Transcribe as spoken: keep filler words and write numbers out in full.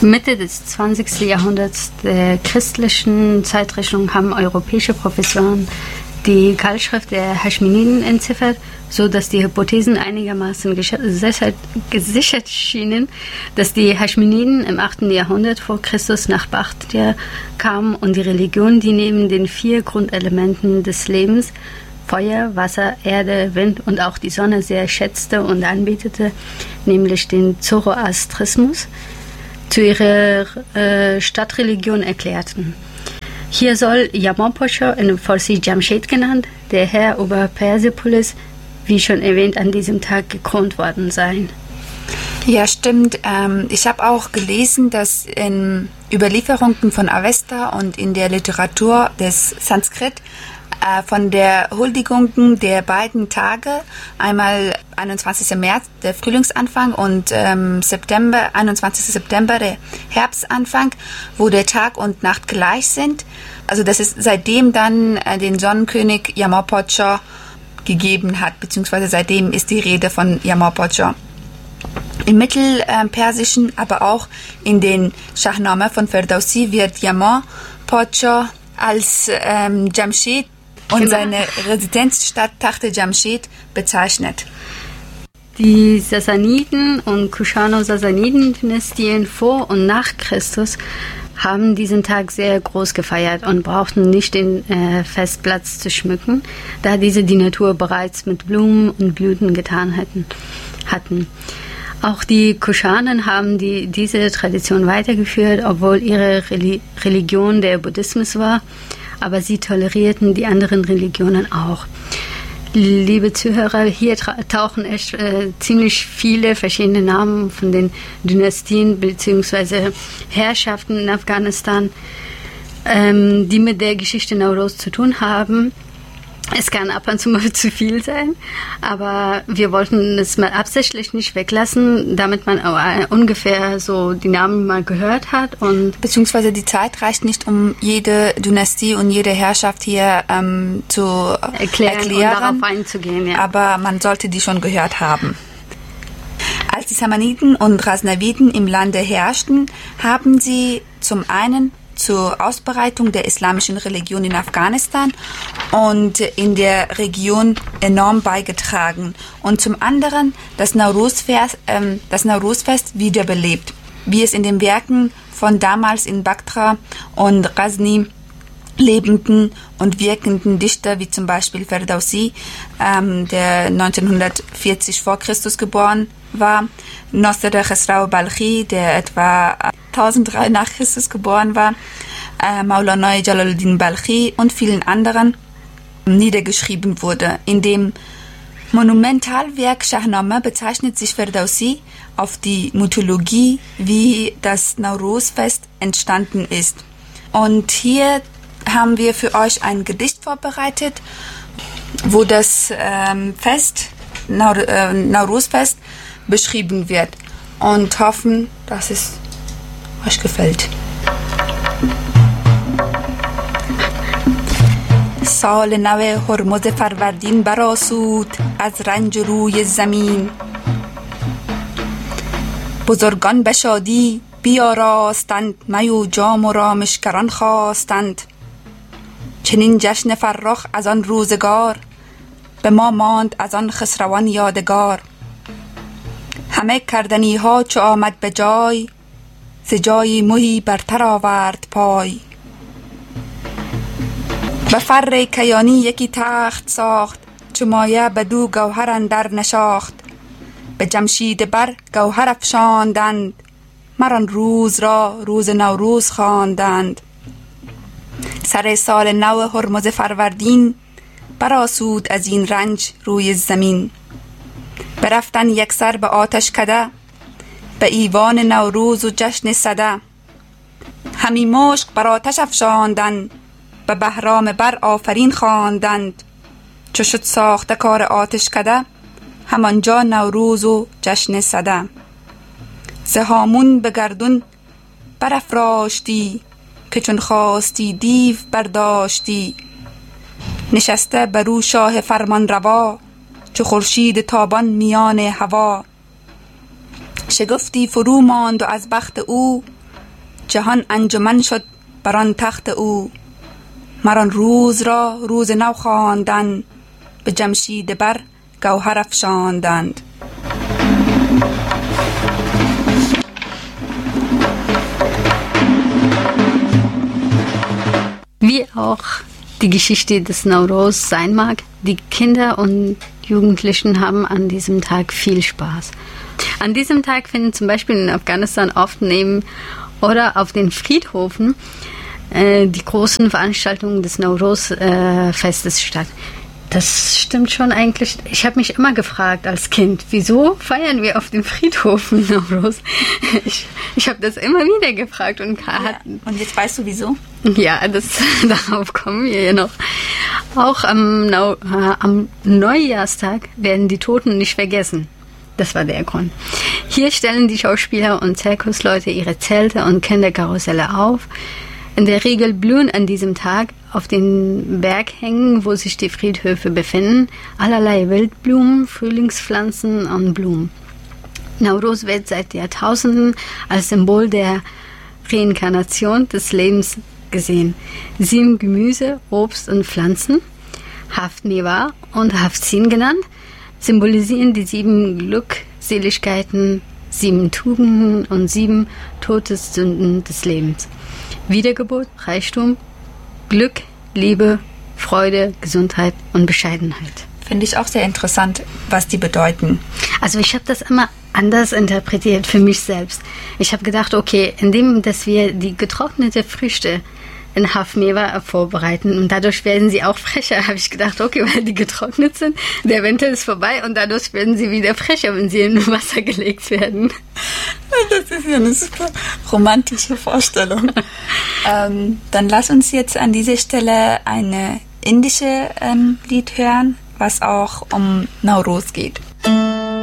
Mitte des zwanzigsten Jahrhunderts der christlichen Zeitrechnung haben europäische Professoren die Keilschrift der Chaschminiden entziffert, so dass die Hypothesen einigermaßen gesichert, gesichert schienen, dass die Chaschminiden im achten Jahrhundert vor Christus nach Bakhtria kamen und die Religion, die neben den vier Grundelementen des Lebens, Feuer, Wasser, Erde, Wind und auch die Sonne sehr schätzte und anbetete, nämlich den Zoroastrismus, zu ihrer äh, Stadtreligion erklärten. Hier soll Yamar-Pascha, in Farsi Jamshid genannt, der Herr über Persepolis, wie schon erwähnt, an diesem Tag gekrönt worden sein. Ja, stimmt. Ähm, ich habe auch gelesen, dass in Überlieferungen von Avesta und in der Literatur des Sanskrit äh, von der Huldigung der beiden Tage, einmal einundzwanzigsten März, der Frühlingsanfang, und ähm, September, einundzwanzigsten September, der Herbstanfang, wo der Tag und Nacht gleich sind. Also dass es seitdem dann äh, den Sonnenkönig Yamar-Pascha gegeben hat, beziehungsweise seitdem ist die Rede von Yamar-Pascha. Im Mittelpersischen, aber auch in den Shahnameh von Ferdowsi wird Yamar-Pascha als ähm, Jamshid und genau. seine Residenzstadt Tachte Jamshid bezeichnet. Die Sassaniden und Kuschano-Sassaniden-Dynastien vor und nach Christus haben diesen Tag sehr groß gefeiert und brauchten nicht den äh, Festplatz zu schmücken, da diese die Natur bereits mit Blumen und Blüten getan hatten. hatten. Auch die Kushanen haben die, diese Tradition weitergeführt, obwohl ihre Reli- Religion der Buddhismus war, aber sie tolerierten die anderen Religionen auch. Liebe Zuhörer, hier tra- tauchen echt äh, ziemlich viele verschiedene Namen von den Dynastien bzw. Herrschaften in Afghanistan, ähm, die mit der Geschichte Nowruz zu tun haben. Es kann ab und zu mal zu viel sein, aber wir wollten es mal absichtlich nicht weglassen, damit man auch ungefähr so die Namen mal gehört hat. Und beziehungsweise die Zeit reicht nicht, um jede Dynastie und jede Herrschaft hier ähm, zu erklären, erklären und darauf einzugehen. Ja. Aber man sollte die schon gehört haben. Als die Samaniden und Ghaznaviden im Lande herrschten, haben sie zum einen zur Ausbreitung der islamischen Religion in Afghanistan und in der Region enorm beigetragen und zum anderen das Nowruz-Fest, ähm, das Nowruz-Fest wiederbelebt, wie es in den Werken von damals in Bakhtria und Ghazni lebenden und wirkenden Dichter wie zum Beispiel Ferdowsi, ähm, der neunzehnhundertvierzig vor Christus geboren war, Nasser Khosrau Balkhi, der etwa tausenddrei nach Christus geboren war, äh, Maulana Jalaluddin Balkhi und vielen anderen niedergeschrieben wurde. In dem Monumentalwerk Shahnameh bezeichnet sich Ferdowsi auf die Mythologie, wie das Nowruz-Fest entstanden ist. Und hier haben wir für euch ein Gedicht vorbereitet, wo das ähm, Fest, Naur- äh, Nowruz-Fest beschrieben wird und hoffen, dass es euch gefällt. سال نو هرمز فروردین برآسود از رنج روی زمین بزرگان به شادی بیاراستند می و جام و رامشگران خواستند چنین جشن فرخ از آن روزگار به ما ماند از آن خسروان یادگار همه کردنی ها چو آمد به جای ز جای مهی برتر آورد پای به فر کیانی یکی تخت ساخت چو مایه بدو گوهر اندر نشاخت به جمشید بر گوهر افشاندند مران روز را روز نوروز خواندند سر سال نو هرمز فروردین برآسود از این رنج روی زمین برفتن یکسر به آتش کده به ایوان نوروز و جشن سده همی مشک بر آتش افشاندند به بهرام بر آفرین خواندند چو شد ساخته کار آتش کده همانجا نوروز و جشن سده ز هامون به گردون برافراشتی که چون خواستی دیو برداشتی نشسته برو شاه فرمان روا چو خورشید تابان میان هوا شگفتی فرو ماند و از بخت او جهان انجمن شد بران تخت او مران روز را روز نو خواندند به جمشید بر گوهر افشاندند. Wie auch die Geschichte des Nowruz sein mag, die Kinder und Jugendlichen haben an diesem Tag viel Spaß. An diesem Tag finden zum Beispiel in Afghanistan oft neben oder auf den Friedhöfen äh, die großen Veranstaltungen des Nowruz-Festes äh, statt. Das stimmt schon eigentlich. Ich habe mich immer gefragt als Kind, wieso feiern wir auf den Friedhöfen Nowruz? Ich, ich habe das immer wieder gefragt. Und, ja, und jetzt weißt du wieso? Ja, das, darauf kommen wir ja noch. Auch am, Nau, äh, am Neujahrstag werden die Toten nicht vergessen. Das war der Grund. Hier stellen die Schauspieler und Zirkusleute ihre Zelte und Kinderkarusselle auf. In der Regel blühen an diesem Tag auf den Berghängen, wo sich die Friedhöfe befinden, allerlei Wildblumen, Frühlingspflanzen und Blumen. Nowruz wird seit Jahrtausenden als Symbol der Reinkarnation des Lebens gesehen. Sieben Gemüse, Obst und Pflanzen, Haft-Meva und Haftzin genannt, symbolisieren die sieben Glückseligkeiten, sieben Tugenden und sieben Todessünden des Lebens. Wiedergeburt, Reichtum, Glück, Liebe, Freude, Gesundheit und Bescheidenheit. Finde ich auch sehr interessant, was die bedeuten. Also ich habe das immer anders interpretiert für mich selbst. Ich habe gedacht, okay, indem dass wir die getrocknete Früchte in Haft-Meva vorbereiten und dadurch werden sie auch frecher, habe ich gedacht, okay, weil die getrocknet sind, der Winter ist vorbei und dadurch werden sie wieder frecher, wenn sie in Wasser gelegt werden. Das ist ja eine super romantische Vorstellung. ähm, dann lass uns jetzt an dieser Stelle eine indische ähm, Lied hören, was auch um Nowruz geht.